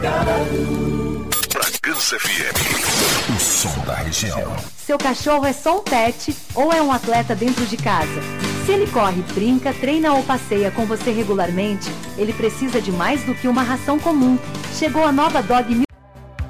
Bragança FM, o som da região. Seu cachorro é só um pet ou é um atleta dentro de casa? Se ele corre, brinca, treina ou passeia com você regularmente, ele precisa de mais do que uma ração comum. Chegou a nova Dog